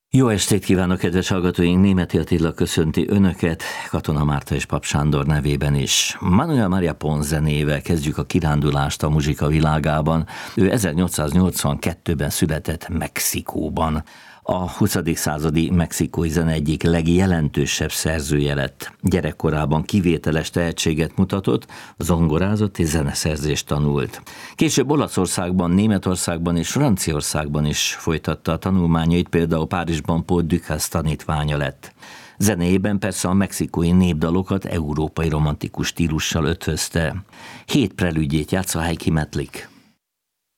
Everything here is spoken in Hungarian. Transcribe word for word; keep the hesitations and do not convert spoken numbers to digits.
Jó estét kívánok, kedves hallgatóink! Németh Attila köszönti Önöket, Katona Márta és Pap Sándor nevében is. Manuel Maria Pons zenével kezdjük a kirándulást a muzsika világában. Ő ezernyolcszáznyolcvankettőben született Mexikóban. A huszadik századi mexikói zene egyik legjelentősebb szerzője lett. Gyerekkorában kivételes tehetséget mutatott, zongorázott és zeneszerzést tanult. Később Olaszországban, Németországban és Franciaországban is folytatta a tanulmányait, például Párizsban Paul Dukas tanítványa lett. Zenéjében persze a mexikói népdalokat európai romantikus stílussal ötvözte. Hét prelüdjét játsza Heikki Metlik.